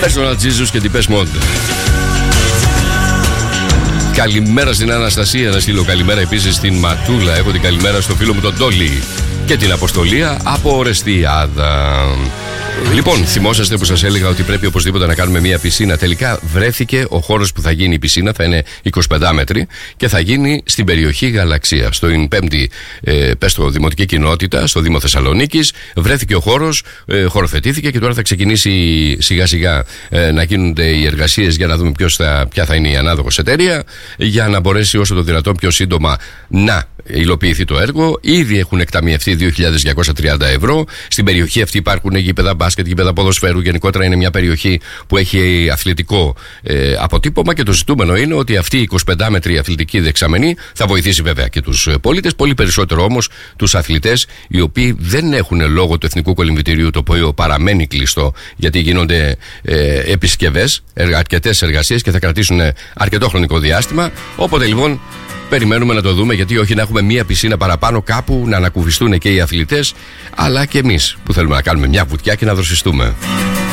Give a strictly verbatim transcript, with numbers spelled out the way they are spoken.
Personal Jesus και Depeche Mode. Καλημέρα στην Αναστασία. Να στείλω καλημέρα επίσης στην Ματούλα. Έχω την καλημέρα στο φίλο μου τον Τόλι και την Αποστολία από Ορεστιάδα. Λοιπόν, θυμόσαστε που σας έλεγα ότι πρέπει οπωσδήποτε να κάνουμε μια πισίνα. Τελικά βρέθηκε ο χώρος που θα γίνει η πισίνα, θα είναι εικοσιπέντε μέτρη και θα γίνει στην περιοχή Γαλαξία. Στο πέμπτη, ε, πες στο δημοτική κοινότητα, στο Δήμο Θεσσαλονίκης. Βρέθηκε ο χώρος, ε, χωροθετήθηκε και τώρα θα ξεκινήσει σιγά σιγά ε, να γίνονται οι εργασίες για να δούμε ποιος θα, ποια θα είναι η ανάδοχος εταιρεία, για να μπορέσει όσο το δυνατόν πιο σύντομα να υλοποιηθεί το έργο. Ήδη έχουν εκταμιευτεί δύο χιλιάδες διακόσια τριάντα ευρώ. Στην περιοχή αυτή υπάρχουν γήπεδα μπάσκετ, γήπεδα ποδοσφαίρου. Γενικότερα είναι μια περιοχή που έχει αθλητικό ε, αποτύπωμα και το ζητούμενο είναι ότι αυτή η εικοσιπέντε μέτρη αθλητική δεξαμενή θα βοηθήσει βέβαια και τους πολίτες, πολύ περισσότερο όμως τους αθλητές, οι οποίοι δεν έχουν λόγω του Εθνικού Κολυμβητηρίου, το οποίο παραμένει κλειστό, γιατί γίνονται ε, επισκευές, αρκετές εργασίες και θα κρατήσουν αρκετό χρονικό διάστημα. Όποτε λοιπόν περιμένουμε να το δούμε, γιατί όχι να έχουμε μία πισίνα παραπάνω κάπου, να ανακουφιστούν και οι αθλητές, αλλά και εμείς που θέλουμε να κάνουμε μια βουτιά και να δροσιστούμε.